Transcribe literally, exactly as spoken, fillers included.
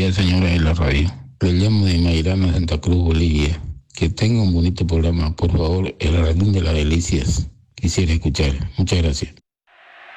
día, señora de la radio. Le llamo de Mairana, Santa Cruz, Bolivia. Que tenga un bonito programa. Por favor, el jardín de las delicias. Quisiera escuchar. Muchas gracias.